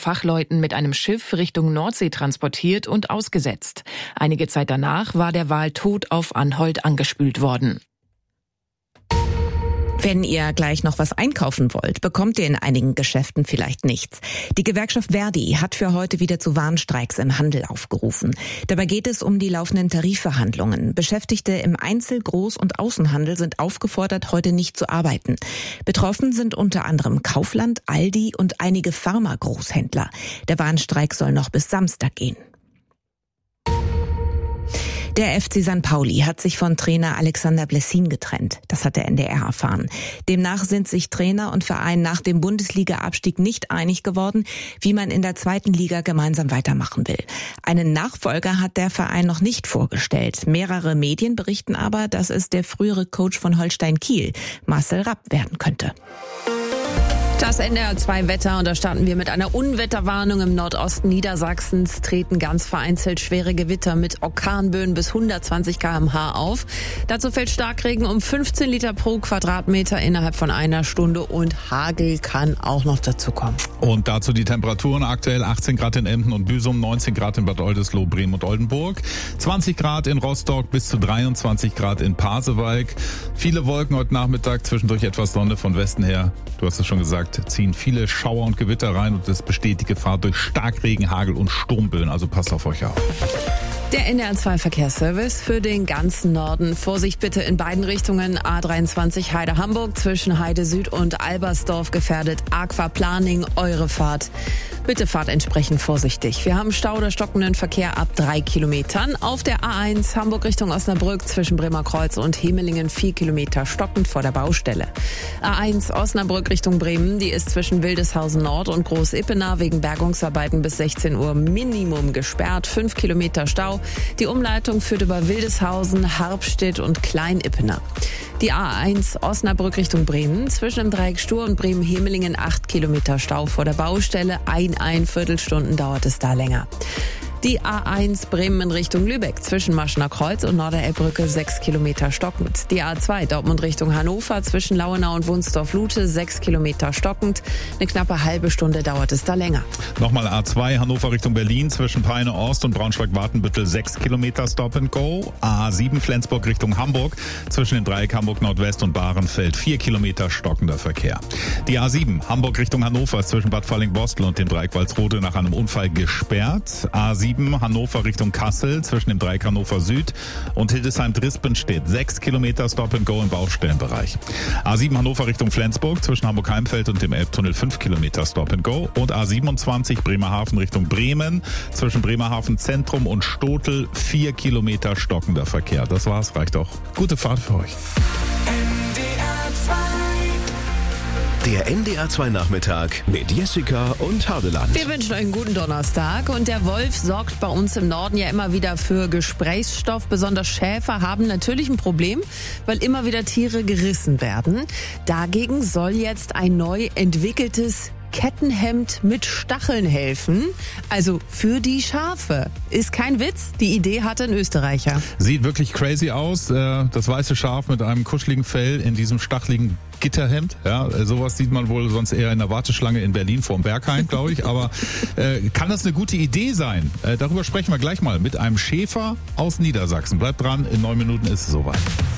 Fachleuten mit einem Schiff Richtung Nordsee transportiert und ausgesetzt. Einige Zeit danach war der Wal tot auf Anholt angespült worden. Wenn ihr gleich noch was einkaufen wollt, bekommt ihr in einigen Geschäften vielleicht nichts. Die Gewerkschaft ver.di hat für heute wieder zu Warnstreiks im Handel aufgerufen. Dabei geht es um die laufenden Tarifverhandlungen. Beschäftigte im Einzel-, Groß- und Außenhandel sind aufgefordert, heute nicht zu arbeiten. Betroffen sind unter anderem Kaufland, Aldi und einige Pharma-Großhändler. Der Warnstreik soll noch bis Samstag gehen. Der FC St. Pauli hat sich von Trainer Alexander Blessin getrennt. Das hat der NDR erfahren. Demnach sind sich Trainer und Verein nach dem Bundesliga-Abstieg nicht einig geworden, wie man in der zweiten Liga gemeinsam weitermachen will. Einen Nachfolger hat der Verein noch nicht vorgestellt. Mehrere Medien berichten aber, dass es der frühere Coach von Holstein Kiel, Marcel Rapp, werden könnte. Das NDR2-Wetter, und da starten wir mit einer Unwetterwarnung. Im Nordosten Niedersachsens treten ganz vereinzelt schwere Gewitter mit Orkanböen bis 120 km/h auf. Dazu fällt Starkregen um 15 Liter pro Quadratmeter innerhalb von einer Stunde und Hagel kann auch noch dazu kommen. Und dazu die Temperaturen: aktuell 18 Grad in Emden und Büsum, 19 Grad in Bad Oldesloe, Bremen und Oldenburg, 20 Grad in Rostock, bis zu 23 Grad in Pasewalk. Viele Wolken heute Nachmittag, zwischendurch etwas Sonne von Westen her. Du hast es schon gesagt, ziehen viele Schauer und Gewitter rein und es besteht die Gefahr durch Starkregen, Hagel und Sturmböen. Also passt auf euch auf. Der NDR2 Verkehrsservice für den ganzen Norden. Vorsicht bitte in beiden Richtungen. A23 Heide-Hamburg zwischen Heide Süd und Albersdorf gefährdet. Aquaplaning, eure Fahrt. Bitte fahrt entsprechend vorsichtig. Wir haben Stau oder stockenden Verkehr ab 3 Kilometern. Auf der A1 Hamburg Richtung Osnabrück zwischen Bremer Kreuz und Hemelingen 4 Kilometer stockend vor der Baustelle. A1 Osnabrück Richtung Bremen, die ist zwischen Wildeshausen Nord und Groß-Ippener wegen Bergungsarbeiten bis 16 Uhr Minimum gesperrt. 5 Kilometer Stau. Die Umleitung führt über Wildeshausen, Harpstedt und Klein-Ippener. Die A1 Osnabrück Richtung Bremen, zwischen dem Dreieck Stur und Bremen-Hemelingen 8 Kilometer Stau vor der Baustelle. Ein Viertelstunden dauert es da länger. Die A1 Bremen in Richtung Lübeck zwischen Maschener Kreuz und Norderelbbrücke 6 Kilometer stockend. Die A2 Dortmund Richtung Hannover zwischen Lauenau und Wunsdorf-Lute 6 Kilometer stockend. Eine knappe halbe Stunde dauert es da länger. Nochmal A2 Hannover Richtung Berlin zwischen Peine Ost und Braunschweig-Watenbüttel 6 Kilometer Stop and Go. A7 Flensburg Richtung Hamburg zwischen dem Dreieck Hamburg Nordwest und Bahrenfeld 4 Kilometer stockender Verkehr. Die A7 Hamburg Richtung Hannover zwischen Bad Falling-Bostel und dem Dreieck Walsrode nach einem Unfall gesperrt. A7 Hannover Richtung Kassel zwischen dem Dreieck Hannover Süd und Hildesheim-Drispenstedt 6 Kilometer Stop and Go im Baustellenbereich. A7 Hannover Richtung Flensburg zwischen Hamburg-Heimfeld und dem Elbtunnel 5 Kilometer Stop and Go und A27 Bremerhaven Richtung Bremen zwischen Bremerhaven Zentrum und Stotel 4 Kilometer stockender Verkehr. Das war's, reicht auch. Gute Fahrt für euch. Der NDR2 Nachmittag mit Jessica und Hardeland. Wir wünschen euch einen guten Donnerstag. Und der Wolf sorgt bei uns im Norden ja immer wieder für Gesprächsstoff. Besonders Schäfer haben natürlich ein Problem, weil immer wieder Tiere gerissen werden. Dagegen soll jetzt ein neu entwickeltes Kettenhemd mit Stacheln helfen. Also für die Schafe. Ist kein Witz. Die Idee hatte ein Österreicher. Sieht wirklich crazy aus. Das weiße Schaf mit einem kuscheligen Fell in diesem stacheligen Gitterhemd. Ja, sowas sieht man wohl sonst eher in der Warteschlange in Berlin vorm Berghain, glaube ich. Aber kann das eine gute Idee sein? Darüber sprechen wir gleich mal mit einem Schäfer aus Niedersachsen. Bleibt dran, in 9 Minuten ist es soweit.